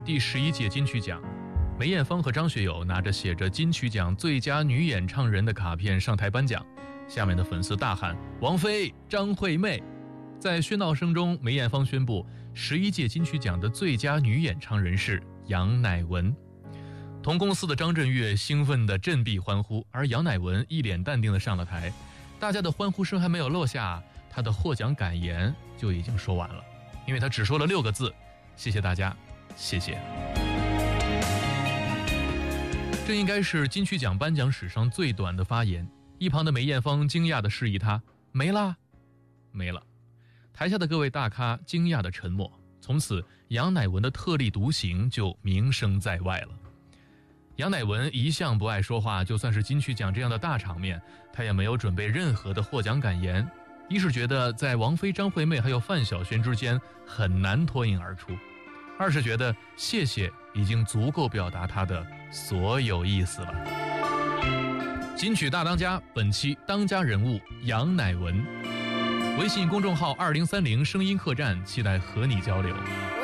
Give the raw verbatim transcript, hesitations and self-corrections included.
第十一届金曲奖，梅艳芳和张学友拿着写着金曲奖最佳女演唱人的卡片上台颁奖，下面的粉丝大喊王菲、张惠妹。在喧闹声中，梅艳芳宣布十一届金曲奖的最佳女演唱人是杨乃文。同公司的张震岳兴奋地振臂欢呼，而杨乃文一脸淡定地上了台。大家的欢呼声还没有落下，他的获奖感言就已经说完了，因为他只说了六个字：谢谢大家，谢谢。这应该是金曲奖颁奖史上最短的发言。一旁的梅艳芳惊讶地示意他没啦，没了。台下的各位大咖惊讶的沉默，从此杨乃文的特立独行就名声在外了。杨乃文一向不爱说话，就算是金曲奖这样的大场面，他也没有准备任何的获奖感言。一是觉得在王菲、张惠妹还有范晓萱之间很难脱颖而出，二是觉得谢谢已经足够表达他的所有意思了。金曲大当家，本期当家人物杨乃文。微信公众号二零三零声音客栈，期待和你交流。